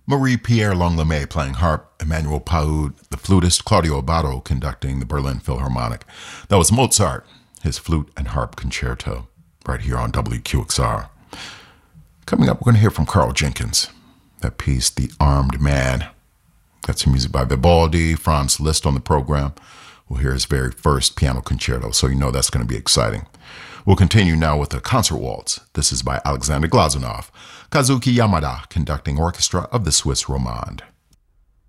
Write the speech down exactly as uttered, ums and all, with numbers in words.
Marie-Pierre Longlame playing harp, Emmanuel Paud, the flutist, Claudio Abbado conducting the Berlin Philharmonic. That was Mozart, his flute and harp concerto, right here on W Q X R. Coming up, we're going to hear from Carl Jenkins. That piece, The Armed Man. Got some music by Vivaldi, Franz Liszt on the program. We'll hear his very first piano concerto, so you know that's going to be exciting. We'll continue now with a concert waltz. This is by Alexander Glazunov, Kazuki Yamada conducting orchestra of the Swiss Romande.